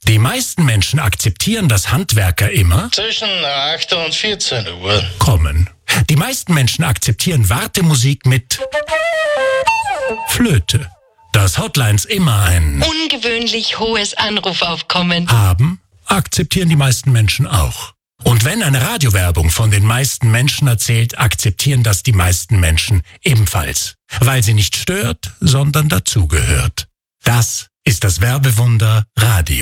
Die meisten Menschen akzeptieren, dass Handwerker immer zwischen 8 und 14 Uhr kommen. Die meisten Menschen akzeptieren Wartemusik mit Flöte. Dass Hotlines immer ein ungewöhnlich hohes Anrufaufkommen haben, akzeptieren die meisten Menschen auch. Und wenn eine Radiowerbung von den meisten Menschen erzählt, akzeptieren das die meisten Menschen ebenfalls. Weil sie nicht stört, sondern dazugehört. Das ist das Werbewunder Radio.